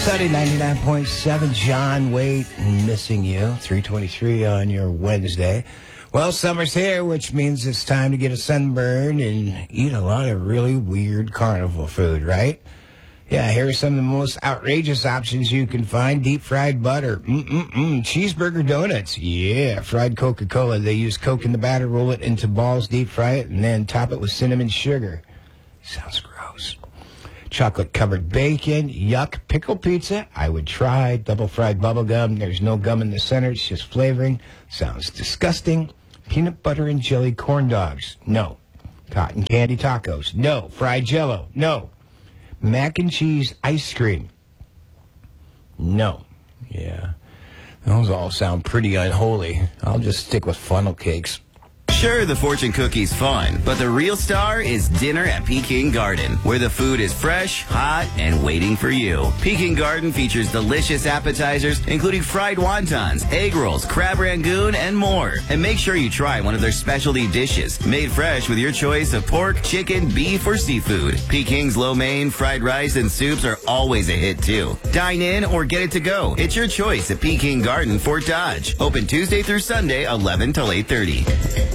Sunny 99.7, John Waite, Missing You, 323 on your Wednesday. Well, summer's here, which means it's time to get a sunburn and eat a lot of really weird carnival food, right? Yeah, here are some of the most outrageous options you can find. Deep fried butter. Cheeseburger donuts. Yeah, fried Coca-Cola. They use Coke in the batter, roll it into balls, deep fry it, and then top it with cinnamon sugar. Sounds gross. Chocolate-covered bacon. Yuck. Pickle pizza. I would try. Double fried bubble gum. There's no gum in the center. It's just flavoring. Sounds disgusting. Peanut butter and jelly corn dogs. No. Cotton candy tacos. No. Fried Jell-O. No. Mac and cheese ice cream. No. Yeah. Those all sound pretty unholy. I'll just stick with funnel cakes. Sure, the fortune cookie's fun, but the real star is dinner at Peking Garden, where the food is fresh, hot, and waiting for you. Peking Garden features delicious appetizers, including fried wontons, egg rolls, crab rangoon, and more. And make sure you try one of their specialty dishes, made fresh with your choice of pork, chicken, beef, or seafood. Peking's lo mein, fried rice, and soups are always a hit, too. Dine in or get it to go. It's your choice at Peking Garden, Fort Dodge. Open Tuesday through Sunday, 11 till 8:30.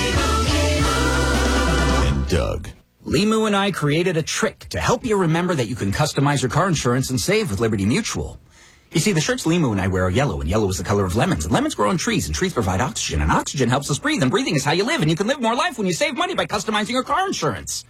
Doug. Limu and I created a trick to help you remember that you can customize your car insurance and save with Liberty Mutual. You see, the shirts Limu and I wear are yellow, and yellow is the color of lemons. And lemons grow on trees, and trees provide oxygen, and oxygen helps us breathe, and breathing is how you live, and you can live more life when you save money by customizing your car insurance.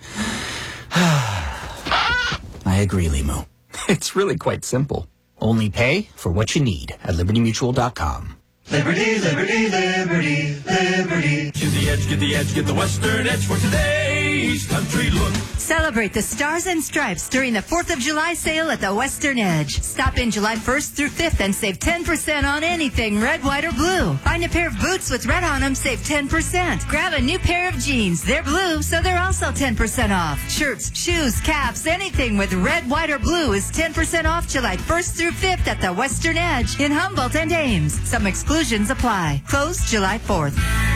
I agree, Limu. It's really quite simple. Only pay for what you need at libertymutual.com. Liberty, liberty, liberty, liberty. Get the edge, get the edge, get the Western edge for today's country look. Celebrate the Stars and Stripes during the 4th of July sale at the Western Edge. Stop in July 1st through 5th and save 10% on anything red, white, or blue. Find a pair of boots with red on them, save 10%. Grab a new pair of jeans. They're blue, so they're also 10% off. Shirts, shoes, caps, anything with red, white, or blue is 10% off July 1st through 5th at the Western Edge in Humboldt and Ames. Some exclusions apply. Closed July 4th.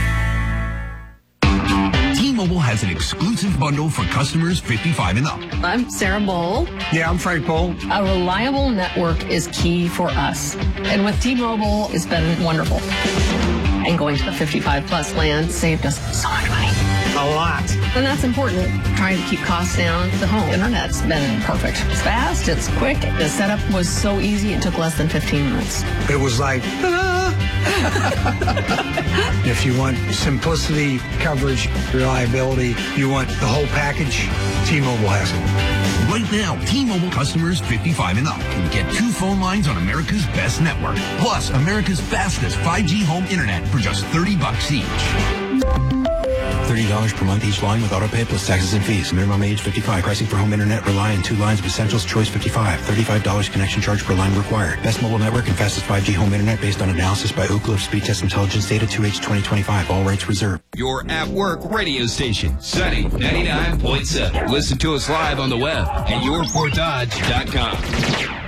T-Mobile has an exclusive bundle for customers 55 and up. I'm Sarah Bowl. Yeah, I'm Frank Bowl. A reliable network is key for us. And with T-Mobile, it's been wonderful. And going to the 55-plus plan saved us so much money. A lot. And that's important. Trying to keep costs down. The home internet's been perfect. It's fast. It's quick. The setup was so easy. It took less than 15 minutes. It was like, If you want simplicity, coverage, reliability, you want the whole package, T-Mobile has it. Right now, T-Mobile customers 55 and up can get 2 phone lines on America's best network, plus America's fastest 5G home internet for just $30 each. $30 per month each line with autopay plus taxes and fees. Minimum age 55. Pricing for home internet rely on 2 lines of Essentials Choice 55. $35 connection charge per line required. Best mobile network and fastest 5G home internet based on analysis by Ookla of Speed Test Intelligence data 2H 2025. All rights reserved. Your at-work radio station, Sunny 99.7. Listen to us live on the web at yourportdodge.com.